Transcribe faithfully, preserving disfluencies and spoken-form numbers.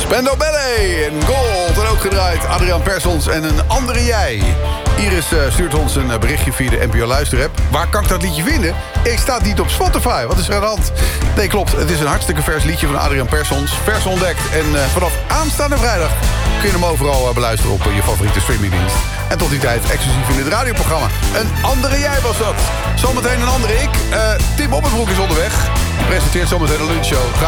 Spandau Ballet en Gold. En ook gedraaid Adriaan Persons en Een Andere Jij. Iris uh, stuurt ons een berichtje via de N P O Luisterapp. Waar kan ik dat liedje vinden? Ik sta niet op Spotify. Wat is er aan de hand? Nee, klopt. Het is een hartstikke vers liedje van Adriaan Persons. Vers ontdekt. En uh, vanaf aanstaande vrijdag kun je hem overal uh, beluisteren op uh, je favoriete streamingdienst. En tot die tijd exclusief in het radioprogramma. Een Andere Jij was dat. Zometeen een andere ik. Uh, Tim Oppenbroek is onderweg. Presenteert zometeen een lunchshow.